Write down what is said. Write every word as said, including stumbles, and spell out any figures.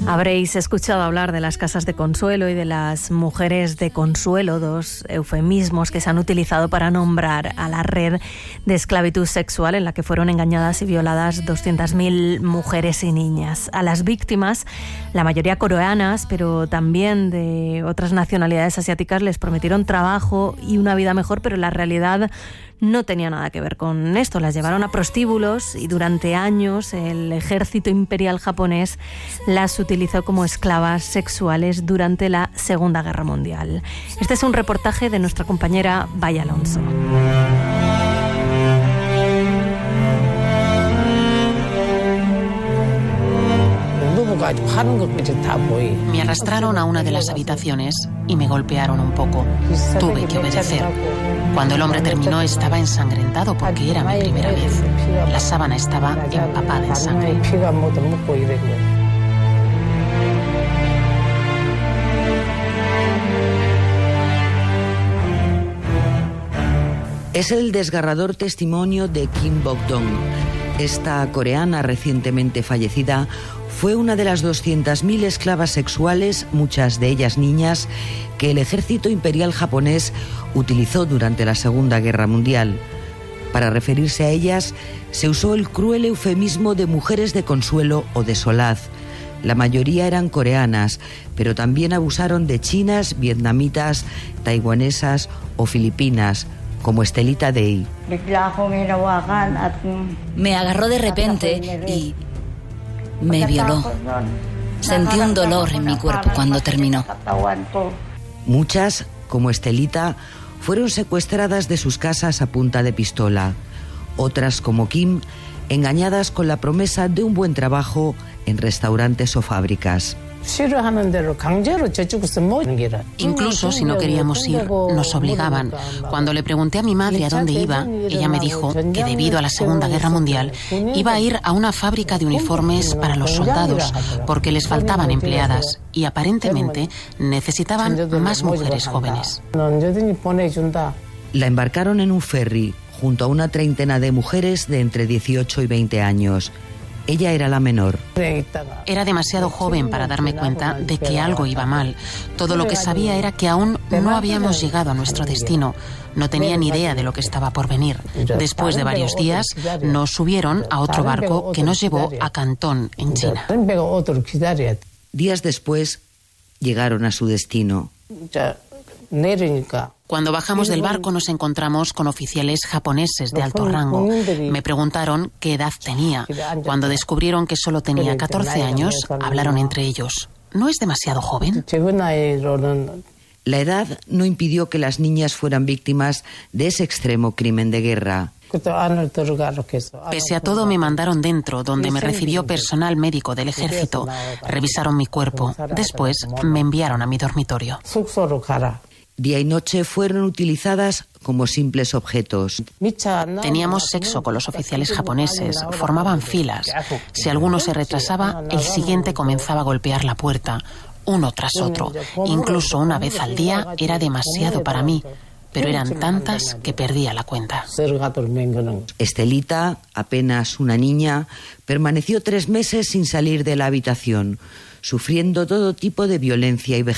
Habréis escuchado hablar de las casas de consuelo y de las mujeres de consuelo, dos eufemismos que se han utilizado para nombrar a la red de esclavitud sexual en la que fueron engañadas y violadas doscientas mil mujeres y niñas. A las víctimas, la mayoría coreanas, pero también de otras nacionalidades asiáticas, les prometieron trabajo y una vida mejor, pero la realidad no tenía nada que ver con esto. Las llevaron a prostíbulos y durante años el ejército imperial japonés las utilizó como esclavas sexuales durante la Segunda Guerra Mundial. Este es un reportaje de nuestra compañera Vaya Alonso. Me arrastraron a una de las habitaciones y me golpearon un poco. Tuve que obedecer. Cuando el hombre terminó estaba ensangrentado porque era mi primera vez. La sábana estaba empapada en sangre. Es el desgarrador testimonio de Kim Bok-dong. Esta coreana recientemente fallecida fue una de las doscientas mil esclavas sexuales, muchas de ellas niñas, que el ejército imperial japonés utilizó durante la Segunda Guerra Mundial. Para referirse a ellas, se usó el cruel eufemismo de mujeres de consuelo o de solaz. La mayoría eran coreanas, pero también abusaron de chinas, vietnamitas, taiwanesas o filipinas, como Estelita Day. Me agarró de repente y me violó. Sentí un dolor en mi cuerpo cuando terminó. Muchas, como Estelita, fueron secuestradas de sus casas a punta de pistola. Otras, como Kim, engañadas con la promesa de un buen trabajo en restaurantes o fábricas. Incluso si no queríamos ir, nos obligaban. Cuando le pregunté a mi madre a dónde iba, ella me dijo que debido a la Segunda Guerra Mundial iba a ir a una fábrica de uniformes para los soldados porque les faltaban empleadas y aparentemente necesitaban más mujeres jóvenes. La embarcaron en un ferry junto a una treintena de mujeres de entre dieciocho y veinte años. Ella era la menor. Era demasiado joven para darme cuenta de que algo iba mal. Todo lo que sabía era que aún no habíamos llegado a nuestro destino. No tenía ni idea de lo que estaba por venir. Después de varios días, nos subieron a otro barco que nos llevó a Cantón, en China. Días después, llegaron a su destino. Cuando bajamos del barco nos encontramos con oficiales japoneses de alto rango. Me preguntaron qué edad tenía. Cuando descubrieron que solo tenía catorce años, hablaron entre ellos. ¿No es demasiado joven? La edad no impidió que las niñas fueran víctimas de ese extremo crimen de guerra. Pese a todo, me mandaron dentro, donde me recibió personal médico del ejército. Revisaron mi cuerpo. Después me enviaron a mi dormitorio. Día y noche fueron utilizadas como simples objetos. Teníamos sexo con los oficiales japoneses, formaban filas. Si alguno se retrasaba, el siguiente comenzaba a golpear la puerta, uno tras otro. Incluso una vez al día era demasiado para mí, pero eran tantas que perdía la cuenta. Estelita, apenas una niña, permaneció tres meses sin salir de la habitación, sufriendo todo tipo de violencia y vejez.